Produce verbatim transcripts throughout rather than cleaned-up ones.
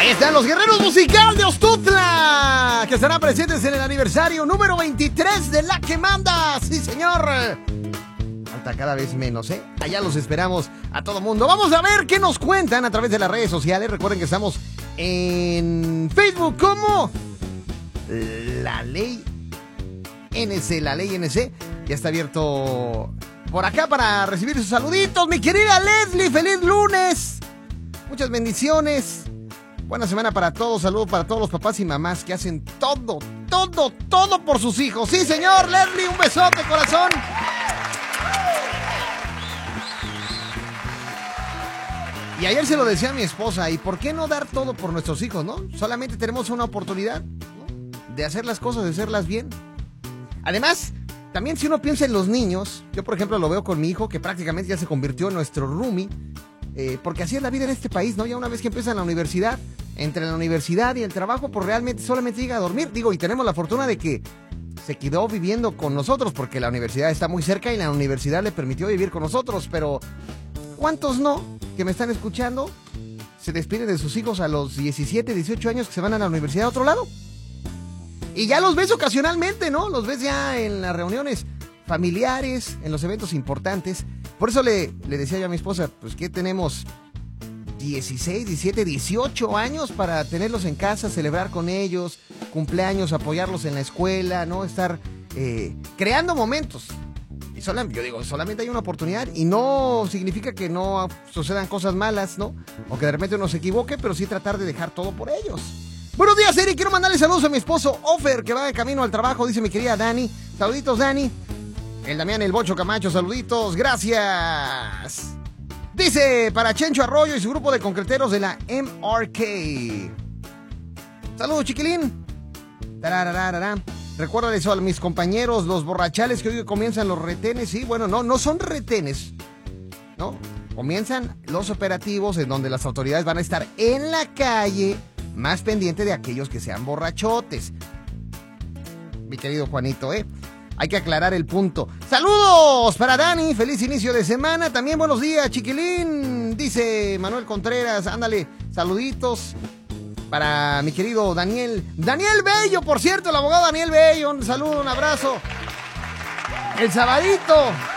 Ahí están los guerreros musical de Ostutla, que estarán presentes en el aniversario número veintitrés de La Que Manda. Sí, señor. Falta cada vez menos, ¿eh? Allá los esperamos a todo mundo. Vamos a ver qué nos cuentan a través de las redes sociales. Recuerden que estamos en Facebook como La Ley N C. La Ley N C ya está abierto por acá para recibir sus saluditos. Mi querida Leslie, feliz lunes. Muchas bendiciones. Buena semana para todos. Saludos para todos los papás y mamás que hacen todo, todo, todo por sus hijos. Sí, señor. Leslie, un besote, corazón. Y ayer se lo decía a mi esposa, ¿y por qué no dar todo por nuestros hijos, no? Solamente tenemos una oportunidad, ¿no?, de hacer las cosas, de hacerlas bien. Además, también si uno piensa en los niños, yo por ejemplo lo veo con mi hijo, que prácticamente ya se convirtió en nuestro roomie, eh, porque así es la vida en este país, ¿no? Ya una vez que empieza en la universidad, entre la universidad y el trabajo, pues realmente solamente llega a dormir. Digo, y tenemos la fortuna de que se quedó viviendo con nosotros, porque la universidad está muy cerca y la universidad le permitió vivir con nosotros, pero ¿cuántos no que me están escuchando se despiden de sus hijos a los diecisiete, dieciocho años que se van a la universidad a otro lado? Y ya los ves ocasionalmente, ¿no? Los ves ya en las reuniones familiares, en los eventos importantes. Por eso le, le decía yo a mi esposa, pues que tenemos dieciséis, diecisiete, dieciocho años para tenerlos en casa, celebrar con ellos, cumpleaños, apoyarlos en la escuela, ¿no? Estar eh, creando momentos. Y solamente, yo digo, solamente hay una oportunidad y no significa que no sucedan cosas malas, ¿no? O que de repente uno se equivoque, pero sí tratar de dejar todo por ellos. Buenos días, Eric. Quiero mandarle saludos a mi esposo Ofer, que va de camino al trabajo, dice mi querida Dani. Saluditos, Dani. El Damián, el Bocho Camacho, saluditos. Gracias. Dice para Chencho Arroyo y su grupo de concreteros de la M R K. Saludos, chiquilín. Tarararara. Recuérdales a mis compañeros, los borrachales, que hoy comienzan los retenes. Sí, bueno, no, no son retenes, ¿no? Comienzan los operativos en donde las autoridades van a estar en la calle, más pendiente de aquellos que sean borrachotes. Mi querido Juanito, ¿eh? Hay que aclarar el punto. ¡Saludos para Dani! ¡Feliz inicio de semana! También buenos días, chiquilín. Dice Manuel Contreras, ándale, saluditos para mi querido Daniel. Daniel Bello, por cierto, el abogado Daniel Bello. Un saludo, un abrazo. El sabadito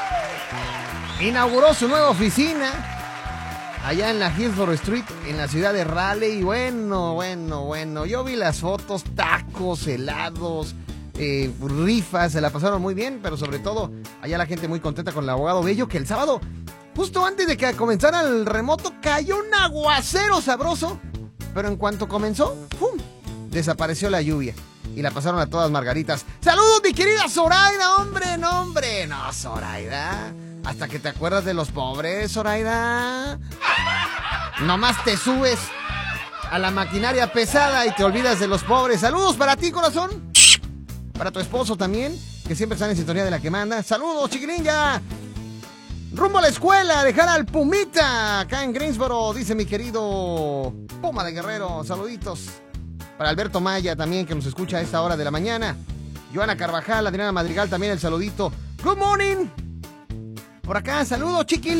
inauguró su nueva oficina allá en la Hillsborough Street, en la ciudad de Raleigh. Y bueno, bueno, bueno. Yo vi las fotos, tacos, helados, eh, rifas, se la pasaron muy bien, pero sobre todo, allá la gente muy contenta con el abogado Bello, que el sábado, justo antes de que comenzara el remoto, cayó un aguacero sabroso, pero en cuanto comenzó, ¡pum!, desapareció la lluvia. Y la pasaron a todas margaritas. ¡Saludos, mi querida Zoraida! ¡Hombre, no, hombre! No, Zoraida. Hasta que te acuerdas de los pobres, Zoraida. Nomás te subes a la maquinaria pesada y te olvidas de los pobres. ¡Saludos para ti, corazón! Para tu esposo también, que siempre están en sintonía de La Que Manda. ¡Saludos, chiquilín! Ya rumbo a la escuela, dejar al Pumita acá en Greensboro, dice mi querido Puma de Guerrero. Saluditos para Alberto Maya también, que nos escucha a esta hora de la mañana. Joana Carvajal, Adriana Madrigal también el saludito. Good morning. Por acá, saludos, chiquilín.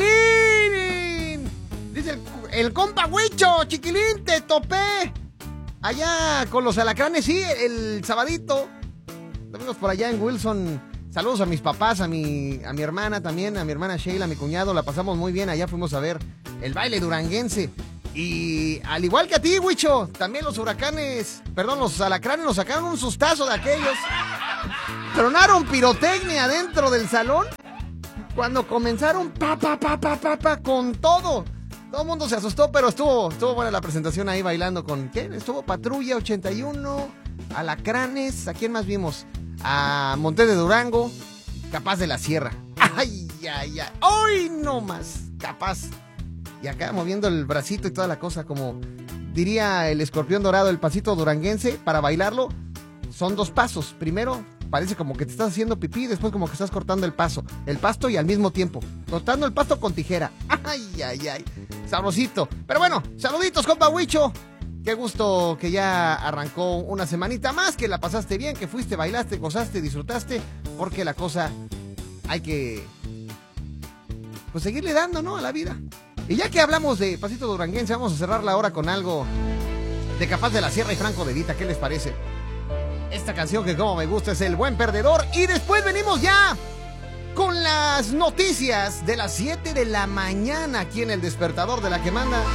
Dice el, el compa Huicho, chiquilín, te topé allá con los alacranes, sí, el sabadito. Estamos por allá en Wilson. Saludos a mis papás, a mi, a mi hermana también, a mi hermana Sheila, a mi cuñado. La pasamos muy bien. Allá fuimos a ver el baile duranguense. Y al igual que a ti, Huicho, también los huracanes, perdón, los alacranes nos sacaron un sustazo de aquellos. Tronaron pirotecnia dentro del salón cuando comenzaron pa, pa, pa, pa, pa, pa, con todo. Todo el mundo se asustó, pero estuvo, estuvo buena la presentación ahí bailando con, ¿qué? Estuvo Patrulla ochenta y uno, Alacranes, ¿a quién más vimos? A Montes de Durango, Capaz de la Sierra. Ay, ay, ay, hoy no más, Capaz. Y acá moviendo el bracito y toda la cosa, como diría el escorpión dorado, el pasito duranguense, para bailarlo son dos pasos. Primero parece como que te estás haciendo pipí, después como que estás cortando el paso, el pasto y al mismo tiempo, cortando el pasto con tijera. Ay, ay, ay, sabrosito. Pero bueno, saluditos, compa Huicho. Qué gusto que ya arrancó una semanita más, que la pasaste bien, que fuiste, bailaste, gozaste, disfrutaste, porque la cosa hay que, pues, seguirle dando, ¿no?, a la vida. Y ya que hablamos de pasito duranguense, vamos a cerrar la hora con algo de Capaz de la Sierra y Franco de Vita. ¿Qué les parece? Esta canción que como me gusta es El Buen Perdedor. Y después venimos ya con las noticias de las siete de la mañana aquí en El Despertador de la que manda.